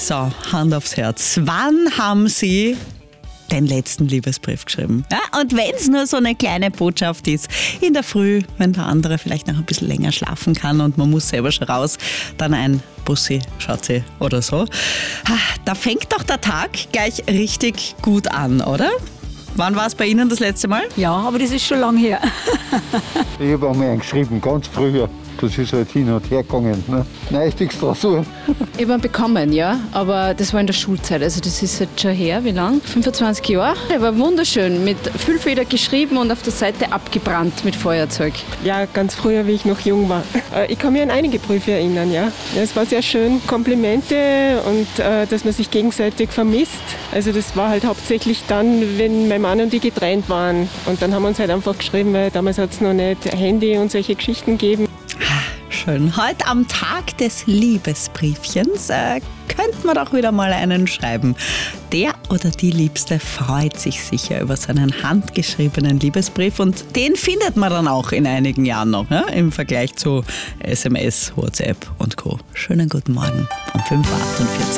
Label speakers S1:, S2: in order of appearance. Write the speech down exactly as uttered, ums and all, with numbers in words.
S1: So, Hand aufs Herz. Wann haben Sie den letzten Liebesbrief geschrieben? Ja, und wenn es nur so eine kleine Botschaft ist, in der Früh, wenn der andere vielleicht noch ein bisschen länger schlafen kann und man muss selber schon raus, dann ein Bussi, Schatzi oder so. Da fängt doch der Tag gleich richtig gut an, oder? Wann war es bei Ihnen das letzte Mal?
S2: Ja, aber das ist schon lange her.
S3: Ich habe einmal einen geschrieben, ganz früher. Das ist halt hin und her gegangen. Ne? Nein, ist nichts draus.
S4: Ich habe ihn bekommen, ja, aber das war in der Schulzeit. Also das ist jetzt schon her, wie lang? fünfundzwanzig Jahre. Er war wunderschön, mit Füllfeder geschrieben und auf der Seite abgebrannt mit Feuerzeug.
S5: Ja, ganz früher, wie ich noch jung war. Ich kann mich an einige Briefe erinnern, ja. Es war sehr schön, Komplimente und äh, dass man sich gegenseitig vermisst. Also das war halt hauptsächlich dann, wenn mein Mann und ich getrennt waren. Und dann haben wir uns halt einfach geschrieben, weil damals hat es noch nicht Handy und solche Geschichten gegeben.
S1: Schön. Heute am Tag des Liebesbriefchens äh, könnte man doch wieder mal einen schreiben. Der oder die Liebste freut sich sicher über seinen handgeschriebenen Liebesbrief und den findet man dann auch in einigen Jahren noch, ja, im Vergleich zu S M S, WhatsApp und Co. Schönen guten Morgen um fünf Uhr achtundvierzig.